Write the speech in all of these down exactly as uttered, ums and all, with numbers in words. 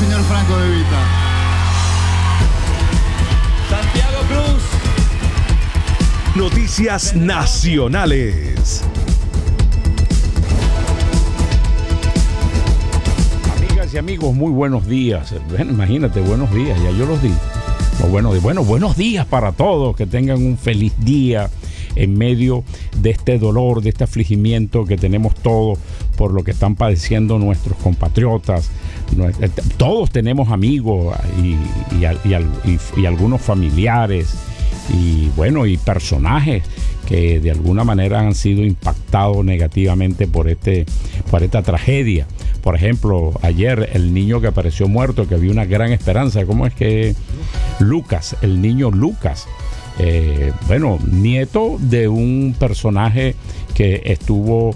señor Franco De Vita. Santiago Cruz. Noticias Nacionales. Amigas y amigos, muy buenos días. Bueno, imagínate, buenos días, ya yo los di. Los buenos días. Bueno, buenos días para todos, que tengan un feliz día en medio de este dolor, de este afligimiento que tenemos todos por lo que están padeciendo nuestros compatriotas. Todos tenemos amigos y, y, y, y, y algunos familiares y bueno, y personajes que de alguna manera han sido impactados negativamente por este, por esta tragedia. Por ejemplo, ayer el niño que apareció muerto, que había una gran esperanza, ¿cómo es que? Lucas, el niño Lucas. Eh, bueno, nieto de un personaje que estuvo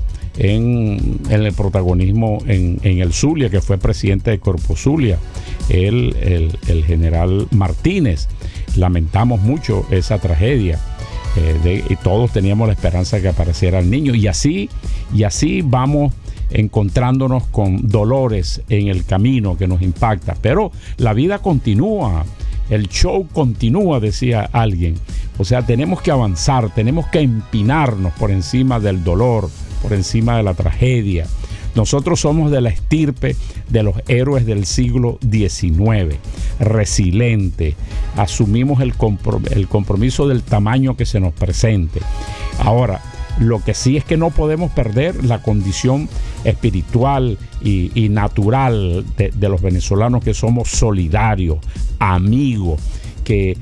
en, en el protagonismo en, en el Zulia, que fue presidente de Corpo Zulia, el, el, el general Martínez. Lamentamos mucho esa tragedia. Eh, de, y todos teníamos la esperanza de que apareciera el niño, y así, y así vamos encontrándonos con dolores en el camino que nos impacta, pero la vida continúa, el show continúa, decía alguien. O sea, tenemos que avanzar, tenemos que empinarnos por encima del dolor, por encima de la tragedia. Nosotros somos de la estirpe de los héroes del siglo diecinueve, resiliente, asumimos el, comprom- el compromiso del tamaño que se nos presente. Ahora, lo que sí es que no podemos perder la condición espiritual y, y natural de, de los venezolanos, que somos solidarios, amigos, que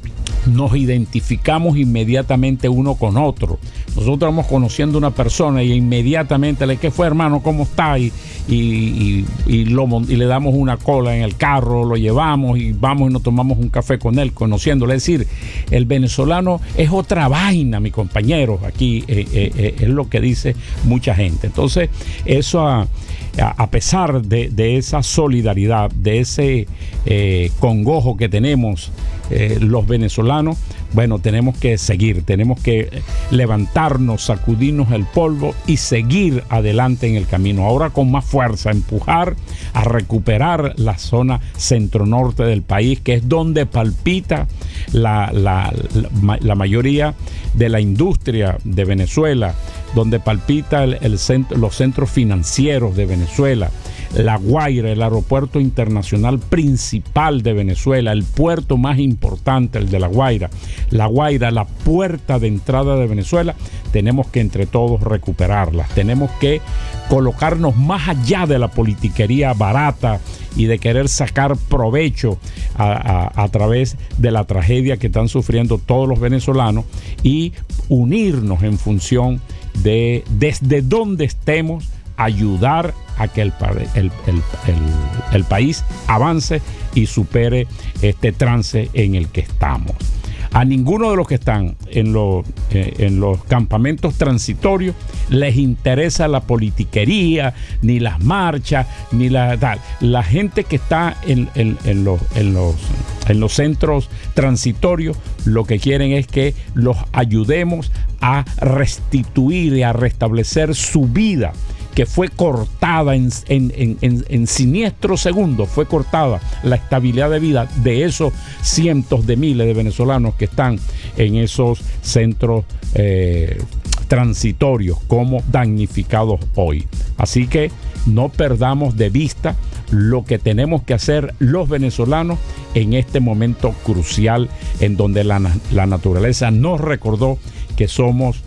nos identificamos inmediatamente uno con otro. Nosotros vamos conociendo a una persona y inmediatamente le, ¿qué fue, hermano? ¿Cómo está? Y, y, y, y, lo, y le damos una cola en el carro, lo llevamos y vamos y nos tomamos un café con él, conociéndole. Es decir, el venezolano es otra vaina, mi compañero. Aquí eh, eh, es lo que dice mucha gente. Entonces, eso a, a pesar de, de esa solidaridad, de ese eh, congojo que tenemos eh, los venezolanos, bueno, tenemos que seguir, tenemos que levantarnos, sacudirnos el polvo y seguir adelante en el camino. Ahora con más fuerza, empujar a recuperar la zona centro-norte del país, que es donde palpita la, la, la, la mayoría de la industria de Venezuela, donde palpita el, el centro, los centros financieros de Venezuela. La Guaira, el aeropuerto internacional principal de Venezuela, el puerto más importante, el de La Guaira. La Guaira, la puerta de entrada de Venezuela, tenemos que entre todos recuperarlas. Tenemos que colocarnos más allá de la politiquería barata y de querer sacar provecho a, a, a través de la tragedia que están sufriendo todos los venezolanos, y unirnos en función de desde donde estemos, ayudar a que el, el, el, el, el país avance y supere este trance en el que estamos. A ninguno de los que están en, lo, eh, en los campamentos transitorios les interesa la politiquería, ni las marchas, ni la tal. La gente que está en, en, en, los, en, los, en los centros transitorios, lo que quieren es que los ayudemos a restituir y a restablecer su vida, que fue cortada en, en, en, en siniestros segundos, fue cortada la estabilidad de vida de esos cientos de miles de venezolanos que están en esos centros eh, transitorios como damnificados hoy. Así que no perdamos de vista lo que tenemos que hacer los venezolanos en este momento crucial, en donde la, la naturaleza nos recordó que somos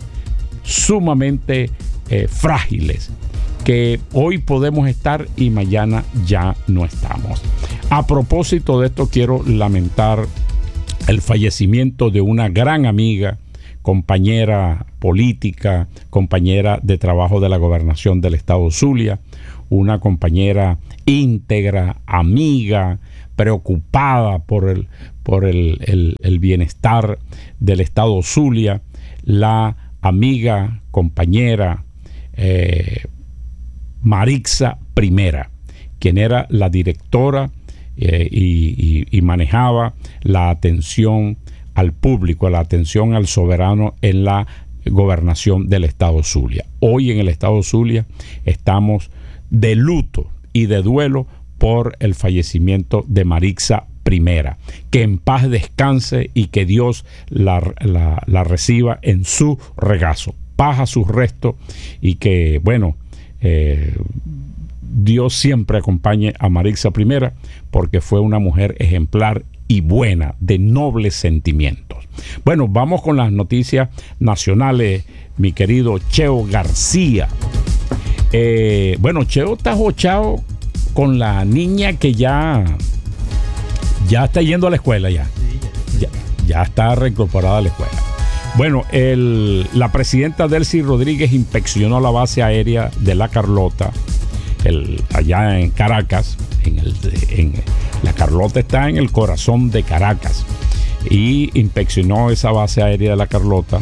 sumamente eh, frágiles, que hoy podemos estar y mañana ya no estamos. A propósito de esto, quiero lamentar el fallecimiento de una gran amiga, compañera política, compañera de trabajo de la gobernación del estado Zulia, una compañera íntegra, amiga, preocupada por el, por el, el, el bienestar del estado Zulia, la amiga, compañera, eh, Marixa Primera, quien era la directora eh, y, y, y manejaba la atención al público, la atención al soberano en la gobernación del estado Zulia. Hoy en el estado Zulia estamos de luto y de duelo por el fallecimiento de Marixa Primera. Que en paz descanse y que Dios la, la, la reciba en su regazo. Paz a sus restos y que, bueno, eh, Dios siempre acompañe a Marixa Primera, porque fue una mujer ejemplar y buena, de nobles sentimientos. Bueno, vamos con las noticias nacionales, mi querido Cheo García. Eh, bueno, Cheo está jochado con la niña que ya, ya está yendo a la escuela ya. Ya, ya está reincorporada a la escuela. Bueno, el, la presidenta Delcy Rodríguez inspeccionó la base aérea de La Carlota, el, allá en Caracas. En el, en, la Carlota está en el corazón de Caracas y inspeccionó esa base aérea de La Carlota.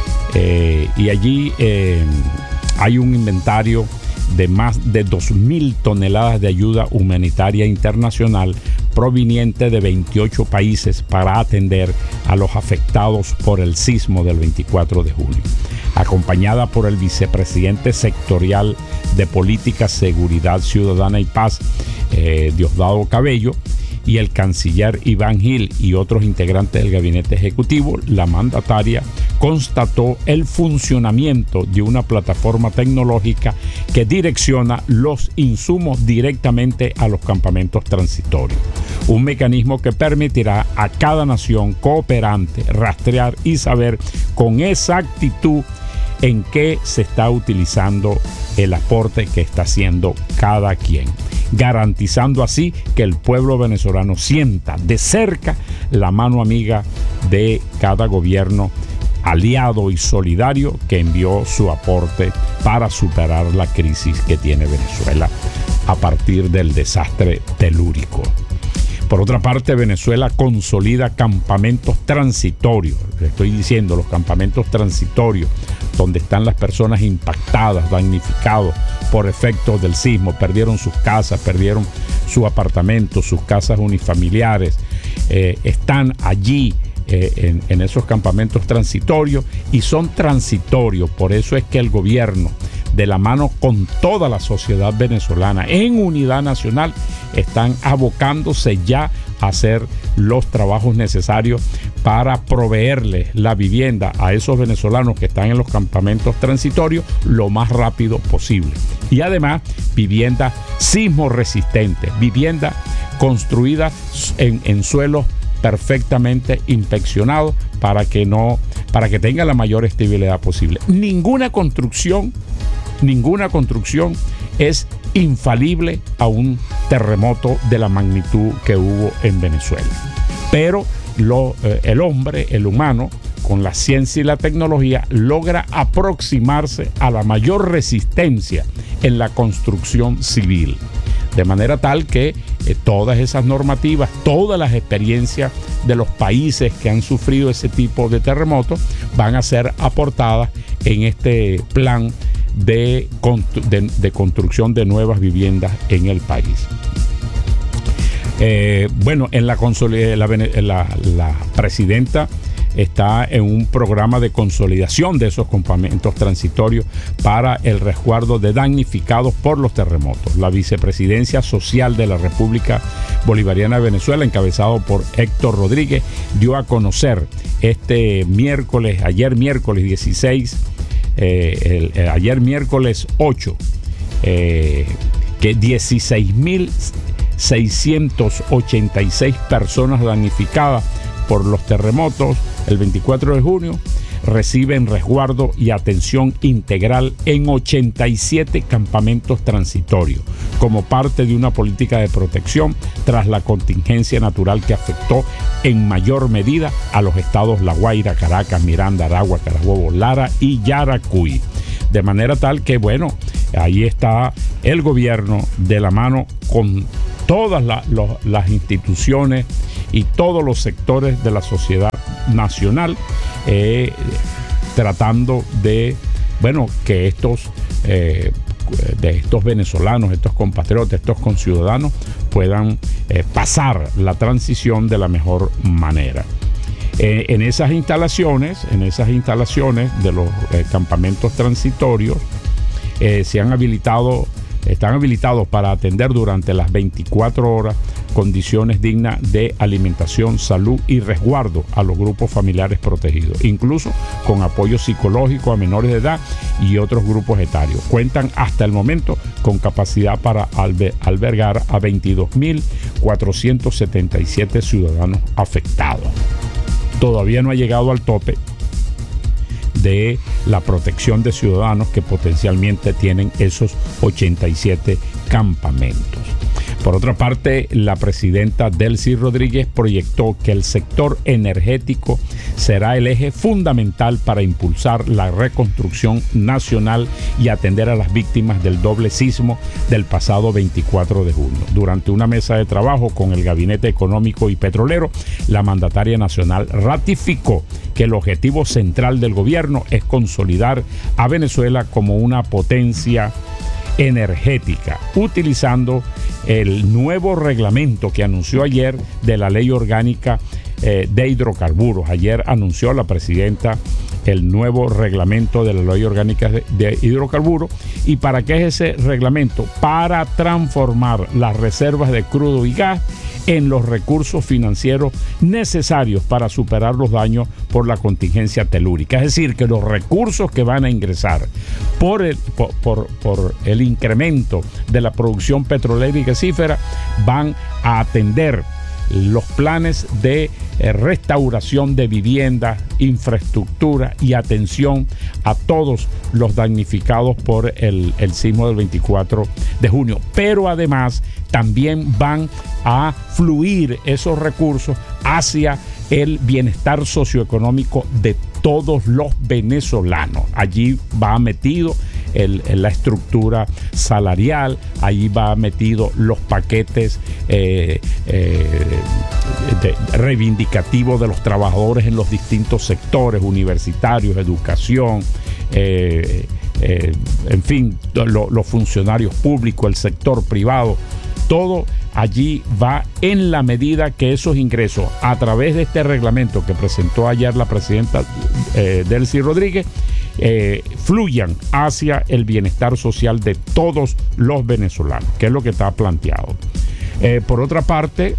Eh, y allí eh, hay un inventario de más de dos mil toneladas de ayuda humanitaria internacional proveniente de veintiocho países para atender a los afectados por el sismo del veinticuatro de junio. Acompañada por el vicepresidente sectorial de Política, Seguridad Ciudadana y Paz, eh, Diosdado Cabello, y el canciller Iván Gil y otros integrantes del gabinete ejecutivo, la mandataria constató el funcionamiento de una plataforma tecnológica que direcciona los insumos directamente a los campamentos transitorios. Un mecanismo que permitirá a cada nación cooperante rastrear y saber con exactitud en qué se está utilizando el aporte que está haciendo cada quien, garantizando así que el pueblo venezolano sienta de cerca la mano amiga de cada gobierno aliado y solidario que envió su aporte para superar la crisis que tiene Venezuela a partir del desastre telúrico. Por otra parte, Venezuela consolida campamentos transitorios. Le estoy diciendo, los campamentos transitorios, donde están las personas impactadas, damnificados por efectos del sismo, perdieron sus casas, perdieron sus apartamentos, sus casas unifamiliares, eh, están allí eh, en, en esos campamentos transitorios y son transitorios. Por eso es que el gobierno, de la mano con toda la sociedad venezolana, en unidad nacional, están abocándose ya a hacer los trabajos necesarios para proveerles la vivienda a esos venezolanos que están en los campamentos transitorios lo más rápido posible. Y además, viviendas sismo resistentes, viviendas construidas en, en suelos perfectamente inspeccionados para que no, para que tenga la mayor estabilidad posible. Ninguna construcción, ninguna construcción es infalible a un terremoto de la magnitud que hubo en Venezuela. Pero lo, eh, el hombre, el humano, con la ciencia y la tecnología, logra aproximarse a la mayor resistencia en la construcción civil. De manera tal que eh, todas esas normativas, todas las experiencias de los países que han sufrido ese tipo de terremotos van a ser aportadas en este plan de, de, de construcción de nuevas viviendas en el país. Eh, bueno, en la, la, la, la presidenta está en un programa de consolidación de esos campamentos transitorios para el resguardo de damnificados por los terremotos. La Vicepresidencia Social de la República Bolivariana de Venezuela, encabezado por Héctor Rodríguez, dio a conocer este miércoles, ayer miércoles dieciséis, eh, el, el, ayer miércoles ocho, eh, que dieciséis mil seiscientas ochenta y seis personas damnificadas por los terremotos el veinticuatro de junio reciben resguardo y atención integral en ochenta y siete campamentos transitorios como parte de una política de protección tras la contingencia natural que afectó en mayor medida a los estados La Guaira, Caracas, Miranda, Aragua, Carabobo, Lara y Yaracuy. De manera tal que, bueno, ahí está el gobierno de la mano con todas la, los, las instituciones y todos los sectores de la sociedad nacional, eh, tratando de, bueno, que estos, eh, de estos venezolanos, estos compatriotas, estos conciudadanos puedan eh, pasar la transición de la mejor manera. Eh, en esas instalaciones, en esas instalaciones de los eh, campamentos transitorios, eh, se han habilitado están habilitados para atender durante las veinticuatro horas condiciones dignas de alimentación, salud y resguardo a los grupos familiares protegidos, incluso con apoyo psicológico a menores de edad y otros grupos etarios. Cuentan hasta el momento con capacidad para alber- albergar a veintidós mil cuatrocientos setenta y siete ciudadanos afectados. Todavía no ha llegado al tope de la protección de ciudadanos que potencialmente tienen esos ochenta y siete campamentos. Por otra parte, la presidenta Delcy Rodríguez proyectó que el sector energético será el eje fundamental para impulsar la reconstrucción nacional y atender a las víctimas del doble sismo del pasado veinticuatro de junio. Durante una mesa de trabajo con el Gabinete Económico y Petrolero, la mandataria nacional ratificó que el objetivo central del gobierno es consolidar a Venezuela como una potencia energética, utilizando el nuevo reglamento que anunció ayer de la Ley Orgánica eh, de Hidrocarburos. Ayer anunció la presidenta el nuevo reglamento de la Ley Orgánica de, de Hidrocarburos. ¿Y para qué es ese reglamento? Para transformar las reservas de crudo y gas en los recursos financieros necesarios para superar los daños por la contingencia telúrica. Es decir, que los recursos que van a ingresar por el, por, por, por el incremento de la producción petrolera y gasífera van a atender los planes de eh, restauración de viviendas, infraestructura y atención a todos los damnificados por el, el sismo del veinticuatro de junio. Pero además también van a fluir esos recursos hacia el bienestar socioeconómico de todos los venezolanos. Allí va metido el, la estructura salarial, allí va metido los paquetes eh, eh, de, reivindicativos de los trabajadores en los distintos sectores, universitarios, educación, eh, eh, en fin, lo, los funcionarios públicos, el sector privado. Todo allí va en la medida que esos ingresos, a través de este reglamento que presentó ayer la presidenta eh, Delcy Rodríguez, eh, fluyan hacia el bienestar social de todos los venezolanos, que es lo que está planteado. Eh, por otra parte,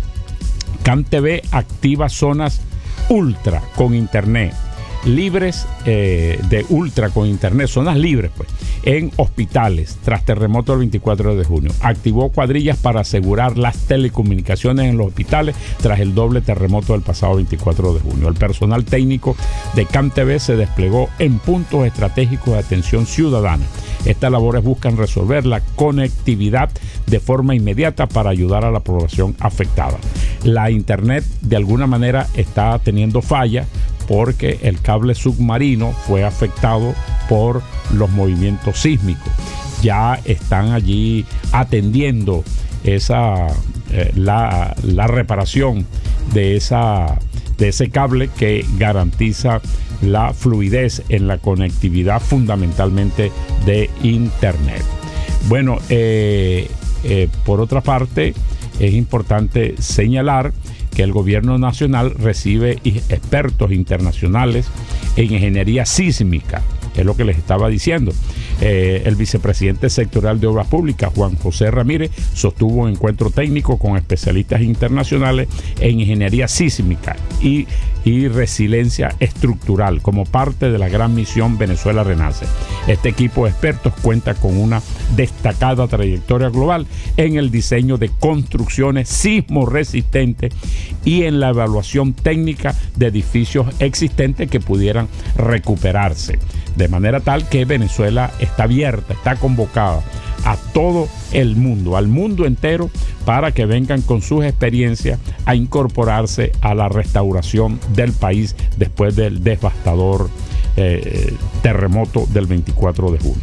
CanTV activa zonas ultra con internet, libres eh, de ultra con internet, zonas libres pues, en hospitales tras terremoto del veinticuatro de junio. Activó cuadrillas para asegurar las telecomunicaciones en los hospitales tras el doble terremoto del pasado veinticuatro de junio. El personal técnico de CanTV se desplegó en puntos estratégicos de atención ciudadana. Estas labores buscan resolver la conectividad de forma inmediata para ayudar a la población afectada. La internet de alguna manera está teniendo fallas porque el cable submarino fue afectado por los movimientos sísmicos. Ya están allí atendiendo esa, eh, la, la reparación de, esa, de ese cable que garantiza la fluidez en la conectividad fundamentalmente de internet. Bueno, eh, eh, por otra parte, es importante señalar que el gobierno nacional recibe expertos internacionales en ingeniería sísmica, es lo que les estaba diciendo. Eh, el vicepresidente sectorial de Obras Públicas, Juan José Ramírez, sostuvo un encuentro técnico con especialistas internacionales en ingeniería sísmica y, y resiliencia estructural como parte de la gran misión Venezuela Renace. Este equipo de expertos cuenta con una destacada trayectoria global en el diseño de construcciones sismo resistentes y en la evaluación técnica de edificios existentes que pudieran recuperarse. De manera tal que Venezuela está abierta, está convocada a todo el mundo, al mundo entero, para que vengan con sus experiencias a incorporarse a la restauración del país después del devastador eh, terremoto del veinticuatro de junio.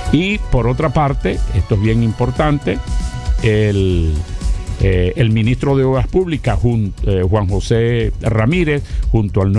Y por otra parte, esto es bien importante, el... Eh, el ministro de Obras Públicas, jun, eh, Juan José Ramírez, junto al